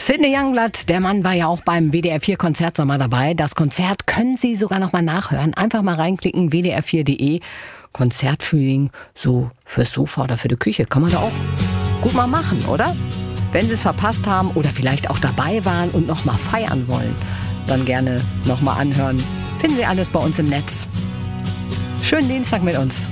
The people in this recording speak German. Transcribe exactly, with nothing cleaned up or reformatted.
Sidney Youngblood, der Mann war ja auch beim W D R vier Konzertsommer dabei. Das Konzert können Sie sogar noch mal nachhören. Einfach mal reinklicken, w d r vier punkt de. Konzertfeeling, so fürs Sofa oder für die Küche. Kann man da auch gut mal machen, oder? Wenn Sie es verpasst haben oder vielleicht auch dabei waren und noch mal feiern wollen, dann gerne noch mal anhören. Finden Sie alles bei uns im Netz. Schönen Dienstag mit uns.